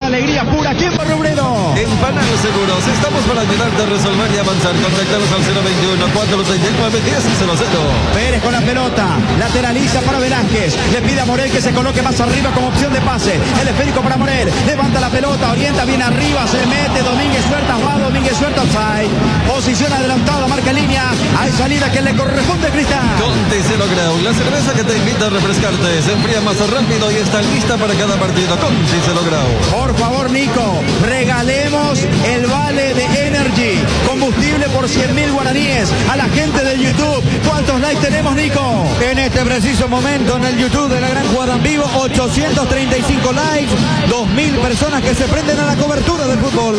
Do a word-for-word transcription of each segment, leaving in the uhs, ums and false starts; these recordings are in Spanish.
alegría pura aquí en Barrio Obrero. En Panal Seguros estamos para ayudarte a resolver y avanzar. Contactanos al cero veintiuno, cuatrocientos treinta y nueve, diez cero cero. Pérez con la pelota, lateraliza para Velázquez, le pide a Morel que se coloque más arriba como opción de pase. El esférico para Morel, levanta la pelota, orienta bien arriba, se mete Domínguez Suerta, va Domínguez Suerta, offside. Posición adelantada, marca línea, hay salida que le corresponde a Cristal. Conti Cero Grau, la cerveza que te invita a refrescarte, se enfría más rápido y está lista para cada partido. Conti Cero Grau. Por favor, Nico, regalemos el vale de Energy, combustible por cien mil guaraníes a la gente de YouTube. ¿Cuántos likes tenemos, Nico? En este preciso momento en el YouTube de la Gran Jugada en Vivo, ochocientos treinta y cinco likes, dos mil personas que se prenden a la cobertura del fútbol.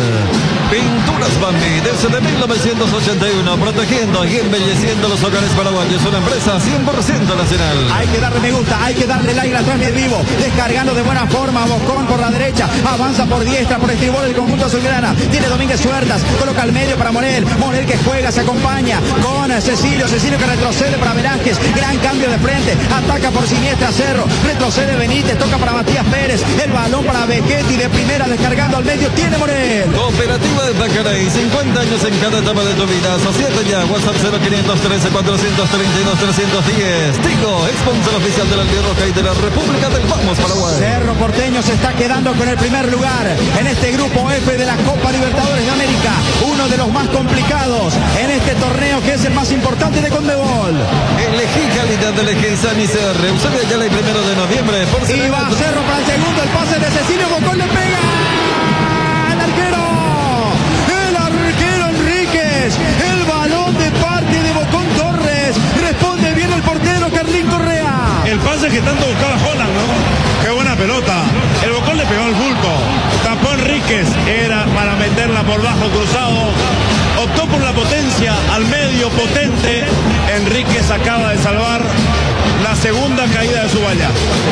Pinturas Bambi, desde mil novecientos ochenta y uno, protegiendo y embelleciendo los hogares paraguayos. Una empresa cien por ciento nacional. Hay que darle me gusta, hay que darle like a la transmisión vivo. Descargando de buena forma, Bocón por la derecha, avanza por diestra, por estribor del conjunto azulgrana. Tiene Domínguez Suertas, coloca al medio para Morel. Morel que juega, se acompaña con Cecilio. Cecilio que retrocede para Velázquez. Gran cambio de frente, ataca por siniestra Cerro. Retrocede Benítez, toca para Matías Pérez. El balón para Becchetti de primera, descargando al medio. Tiene Morel. Cooperativa de Bacaray, cincuenta años en cada etapa de tu vida. Asociate ya, WhatsApp cero quinientos trece, cuatrocientos treinta y dos, trescientos diez. Tigo, sponsor oficial de la Albirroja y de la República del Vamos Paraguay. Cerro Porteño se está quedando con el primer lugar en este grupo F de la Copa Libertadores de América. Uno de los más complicados en este torneo que es el más importante de Conmebol. Elegí calidad, elegí San Iser. Eusebio Ayala el primero de noviembre. Por y va Cerro para el segundo, el pase de Cecilio Bocón le pega. El arquero. El arquero Enríquez. El balón de parte de Bocón Torres. Responde bien el portero Carlín Correa. El pase que tanto buscaba Holland, ¿no? Qué buena pelota. El Bocón le pegó al bulto. Tapó Enríquez. Era para meterla por bajo cruzado. Optó por la potencia al medio potente. Enríquez acaba de salvar la segunda caída de su valla.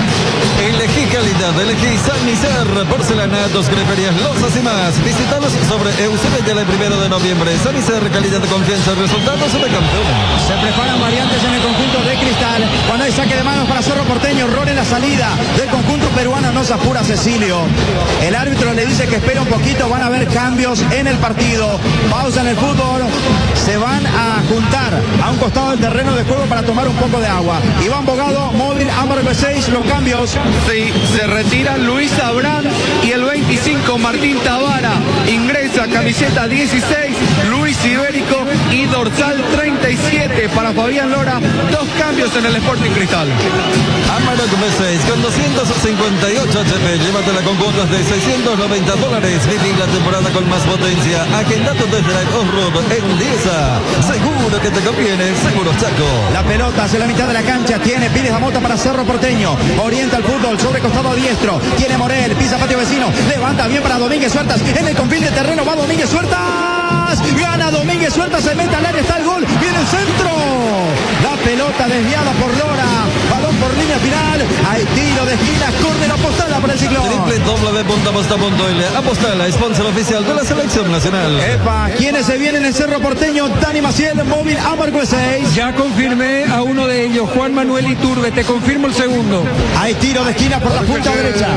Elegí calidad, elegí San Iser, porcelanatos, creperías, losas y más. Visítanos sobre Eusebio Ayala el primero de noviembre. San Iser, calidad de confianza, resultados de campeón. Se preparan variantes en el conjunto de Cristal. Cuando hay saque de manos para Cerro Porteño, error en la salida del conjunto peruano, no se apura Cecilio. El árbitro le dice que espera un poquito, van a haber cambios en el partido. Pausa en el fútbol. Se van a juntar a un costado del terreno de juego para tomar un poco de agua. Iván Bogado, móvil, Ámbar B seis, los cambios. Sí, se retira Luis Abrán y el veinticinco Martín Tavara. Ingresa camiseta dieciséis, Luis Ibérico y dorsal treinta y siete para Fabián Lora. Dos cambios en el Sporting Cristal. Amarok B seis con doscientos cincuenta y ocho H P. Llévatela con cuotas de seiscientos noventa dólares. Viví la temporada con más potencia. Agendando desde la Off-Road en Dieza. Seguro que te conviene, seguro Chaco. La pelota hacia la mitad de la cancha. Tiene Pires a Mota para Cerro Porteño. Orienta el fútbol sobre costado diestro. Tiene Morel, pisa patio vecino. Levanta bien para Domínguez Suertas. En el confín de terreno va Domínguez Suertas. Gana Domínguez Suertas. Se mete al área. Está el gol. Viene el centro. La pelota desviada por Lora. Balón por línea final. Hay tiro de esquina. Córner apostada para el Ciclón. doble u doble u doble u punto aposta punto l. Apostala, sponsor oficial de la selección nacional. Epa, ¿quiénes se vienen en el Cerro Porteño? Dani Maciel, móvil, Amargo seis. Ya confirmé a uno de ellos, Juan Manuel Iturbe. Te confirmo el segundo. Hay tiro de esquina por la punta derecha.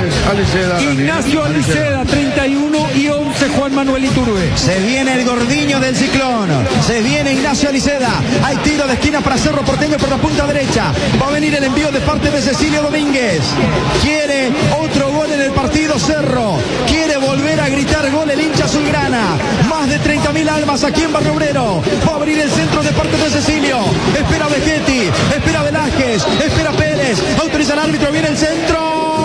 Ignacio Aliceda, treinta y uno y once, Juan Manuel Iturbe. Se viene el gordiño del Ciclón. Se viene Ignacio Aliceda. Hay tiro de esquina para Cerro Porteño por la punta derecha. Va a venir el envío de parte de Cecilio Domínguez. Quiere otro gol en el partido Cerro. Quiere volver a gritar gol el hincha azulgrana. Más de treinta mil almas aquí en Barrio Obrero. Va a abrir el centro de parte de Cecilio. Espera Becchetti. Espera Velázquez. Espera Pérez. Autoriza el árbitro. Viene el centro.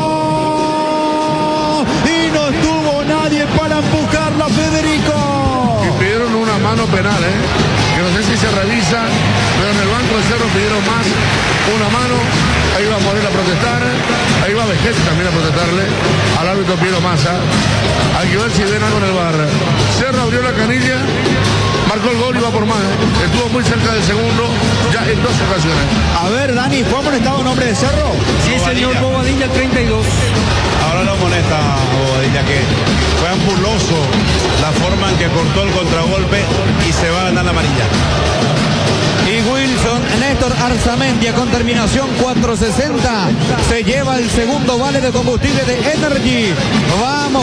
Y no estuvo nadie para empujarla, Federico. Y pidieron una mano penal, ¿eh? Que no sé si se revisa, pero en el banco de Cerro pidieron más una mano. Ahí va Morel a protestar. Ahí va Becchetti también a protestarle. Al árbitro Piero Massa. Hay que ver si ven algo en el bar. Cerro abrió la canilla. Marcó el gol y va por más. ¿eh? Estuvo muy cerca del segundo, ya en dos ocasiones. A ver, Dani, ¿fue amonestado un hombre de Cerro? Sí, señor Bobadilla, treinta y dos. Ahora lo molesta Bobadilla, que fue ambuloso la forma en que cortó el contragolpe y se va a ganar la amarilla. Y Wilson Néstor Arzamendia con terminación cuatrocientos sesenta se lleva el segundo vale de combustible de Energy. Vamos.